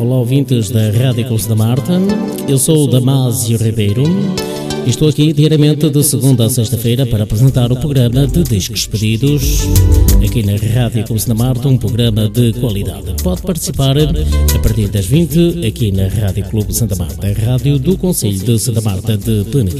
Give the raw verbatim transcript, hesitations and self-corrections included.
olá ouvintes da Rádio Clube da Marta. Eu sou o Damásio Ribeiro e estou aqui diariamente de segunda a sexta-feira para apresentar o programa de discos pedidos aqui na Rádio Clube da Marta, um programa de qualidade. Pode participar a partir das vinte aqui na Rádio Clube Santa Marta, a rádio do Concelho de Santa Marta de Peneguim.